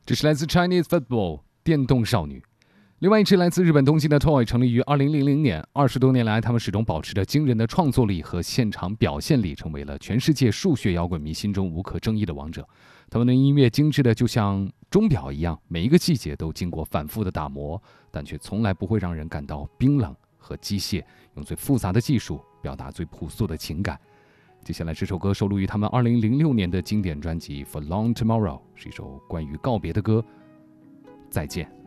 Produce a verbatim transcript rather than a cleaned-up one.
这是来自 Chinese Football 电动少女。另外一支来自日本东京的 Toy 成立于二零零零年，二十多年来，他们始终保持着惊人的创作力和现场表现力，成为了全世界数学摇滚迷心中无可争议的王者。他们的音乐精致的就像钟表一样，每一个细节都经过反复的打磨，但却从来不会让人感到冰冷和机械，用最复杂的技术表达最朴素的情感。接下来这首歌收录于他们二零零六年的经典专辑《For Long Tomorrow》，是一首关于告别的歌。再见。